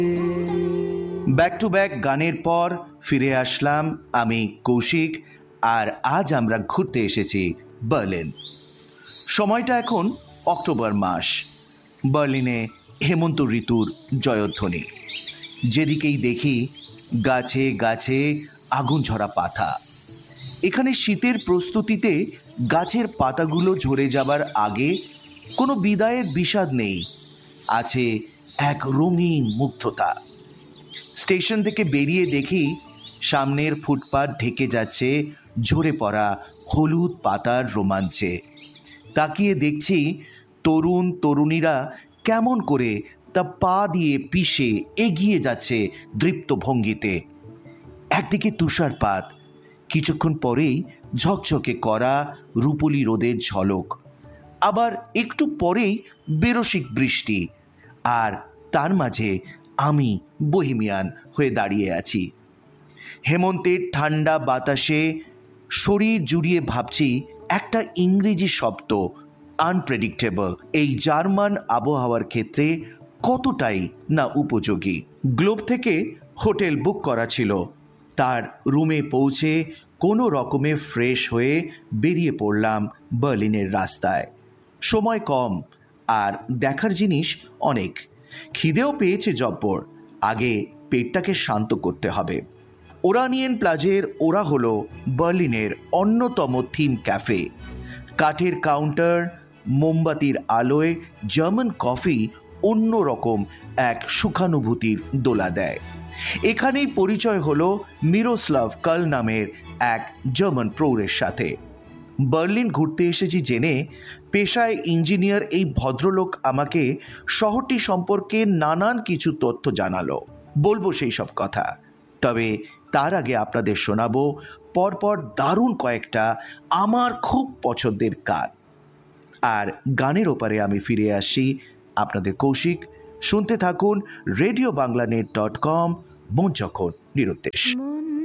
Back to back গানের পর ফিরে আসলাম আমি কৌশিক, আর আজ আমরা ঘুরতে এসেছি বার্লিন। সময়টা এখন অক্টোবর মাস। বার্লিনে হেমন্ত ঋতুর জয়ধ্বনি। যেদিকেই দেখি গাছে গাছে আগুন ঝরা পাতা। এখানে শীতের প্রস্তুতিতে গাছের পাতাগুলো ঝরে যাবার আগে কোনো বিদায়ের বিষাদ নেই, আছে এক রঙিন মুগ্ধতা। স্টেশন থেকে বেরিয়ে দেখি সামনের ফুটপাত ঢেকে যাচ্ছে ঝরে পড়া হলুদ পাতার রোমাঞ্চে। তাকিয়ে দেখছি তরুণ তরুণীরা কেমন করে তা পা দিয়ে পিষে এগিয়ে যাচ্ছে দৃপ্ত ভঙ্গিতে। একদিকে তুষারপাত, কিছুক্ষণ পরেই ঝকঝকে করা রূপলি রোদের ঝলক, আবার একটু পরেই বেরসিক বৃষ্টি, আর তার মাঝে আমি বহিমিয়ান হয়ে দাঁড়িয়ে আছি। হেমন্তের ঠান্ডা বাতাসে শরীর জুড়িয়ে ভাবছি একটা ইংরেজি শব্দ, আনপ্রেডিক্টেবল, এই জার্মান আবহাওয়ার ক্ষেত্রে কতটাই না উপযোগী। গ্লোব থেকে হোটেল বুক করা ছিল। তার রুমে পৌঁছে কোনো রকমে ফ্রেশ হয়ে বেরিয়ে পড়লাম বার্লিনের রাস্তায়। সময় কম আর দেখার জিনিস অনেক। খিদেও পেয়েছে জব্বর, আগে পেটটাকে শান্ত করতে হবে। ওরানিয়েন প্লাজের ওরা হলো বার্লিনের অন্যতম থিম ক্যাফে। কাঠের কাউন্টার, মোমবাতির আলোয় জার্মান কফি অন্যরকম এক সুখানুভূতির দোলা দেয়। এখানেই পরিচয় হলো মিরোস্লাভ কাল নামের এক জার্মান প্রৌঢ়ের সাথে। বার্লিন ঘুরতে এসেছি জেনে পেশায় ইঞ্জিনিয়ার এই ভদ্রলোক আমাকে শহরটি সম্পর্কে নানান কিছু তথ্য জানালো। বলবো সেই সব কথা, তবে তার আগে আপনাদের শোনাবো পরপর দারুণ কয়েকটা আমার খুব পছন্দের গান। আর গানের ওপারে আমি ফিরে আসি আপনাদের কৌশিক। শুনতে থাকুন রেডিও বাংলানেট.com, মন যখন নিরুদ্দেশ।